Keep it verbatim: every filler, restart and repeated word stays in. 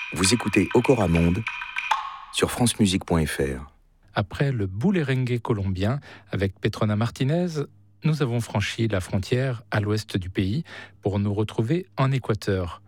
Vous écoutez Okora Monde sur francemusique point f r. Après le Bullerengue colombien, avec Petrona Martinez, nous avons franchi la frontière à l'ouest du pays pour nous retrouver en Équateur.